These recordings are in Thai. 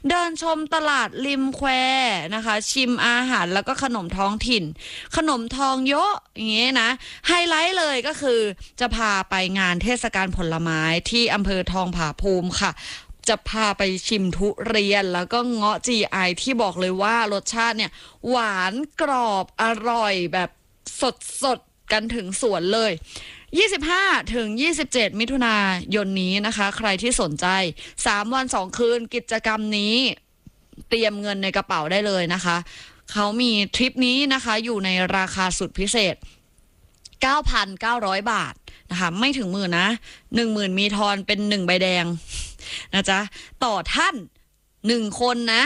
เดินชมตลาดริมแควนะคะชิมอาหารแล้วก็ขนมท้องถิ่นขนมทองเยอะอย่างเงี้ยนะไฮไลท์เลยก็คือจะพาไปงานเทศกาลผลไม้ที่อำเภอทองผาภูมิค่ะจะพาไปชิมทุเรียนแล้วก็เงาะ GI ที่บอกเลยว่ารสชาติเนี่ยหวานกรอบอร่อยแบบสดกันถึงสวนเลย25 ถึง 27 มิถุนายนนี้นะคะใครที่สนใจ3 วัน 2 คืนกิจกรรมนี้เตรียมเงินในกระเป๋าได้เลยนะคะเขามีทริปนี้นะคะอยู่ในราคาสุดพิเศษ 9,900 บาทนะคะไม่ถึงหมื่นนะ 10,000 มีทอนเป็น1ใบแดงนะจ๊ะต่อท่าน1 คนนะ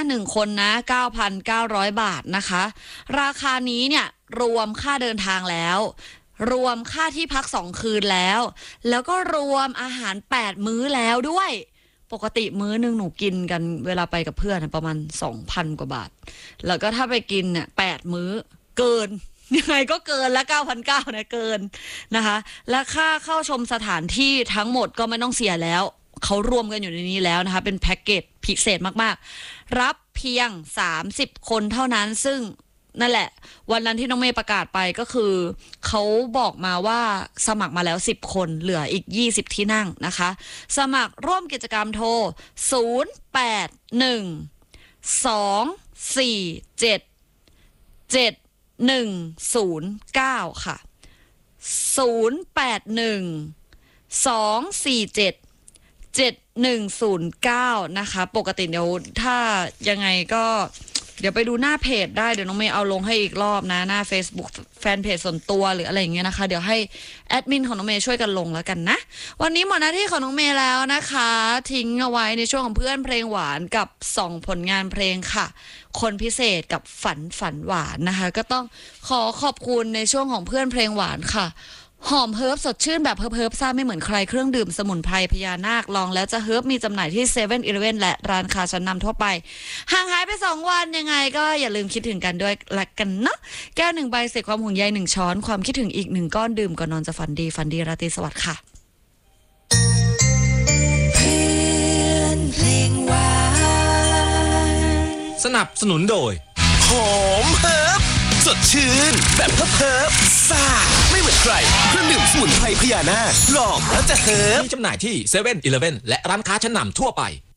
9,900 บาทนะคะราคานี้เนี่ยรวมค่าเดินทางแล้วรวมค่าที่พัก2 คืนแล้วก็รวมอาหาร8 มื้อแล้วด้วยปกติมื้อนึงหนูกินกันเวลาไปกับเพื่อนประมาณ 2,000 กว่าบาทแล้วก็ถ้าไปกินเนี่ย8 มื้อเกินยังไงก็เกินแล้ว 9,900 เนี่ยเกินนะคะและค่าเข้าชมสถานที่ทั้งหมดก็ไม่ต้องเสียแล้วเขารวมกันอยู่ในนี้แล้วนะคะเป็นแพ็กเกจพิเศษมากๆรับเพียง30 คนเท่านั้นซึ่งนั่นแหละวันนั้นที่น้องเมย์ประกาศไปก็คือเขาบอกมาว่าสมัครมาแล้ว10 คนเหลืออีก20 ที่นั่งนะคะสมัครร่วมกิจกรรมโทร0812477109ค่ะ0812477109นะคะปกติเดี๋ยวถ้ายังไงก็เดี๋ยวไปดูหน้าเพจได้เดี๋ยวน้องเมย์เอาลงให้อีกรอบนะหน้า Facebook แฟนเพจส่วนตัวหรืออะไรอย่างเงี้ยนะคะเดี๋ยวให้แอดมินของน้องเมย์ช่วยกันลงแล้วกันนะวันนี้หมดหน้าที่ของน้องเมย์แล้วนะคะทิ้งเอาไว้ในช่วงของเพื่อนเพลงหวานกับ2 ผลงานเพลงค่ะคนพิเศษกับฝันหวานนะคะก็ต้องขอบคุณในช่วงของเพื่อนเพลงหวานค่ะหอมเฮิร์บสดชื่นแบบเฮิร์บซ่าไม่เหมือนใครเครื่องดื่มสมุนไพรพญานาคลองแล้วจะเฮิร์บมีจำหน่ายที่ 7-Eleven และร้านค้าชั้นนำทั่วไปห่างหายไป2 วันยังไงก็อย่าลืมคิดถึงกันด้วยละกันเนาะแก้ว1 ใบเศษความห่วงใย1 ช้อนความคิดถึงอีก1 ก้อนดื่มก่อนนอนจะฝันดีราตรีสวัสดิ์ค่ะเพื่อนเพลงหวานสนับสนุนโดยหอมเฮิร์บสดชื่นแบบเฮิร์บซ่าไม่เหมือนใครเครื่องดื่มสมุนไพรพญานาคลองแล้วจะเฮิร์บมีจำหน่ายที่ 7-Eleven และร้านค้าชั้นนำทั่วไป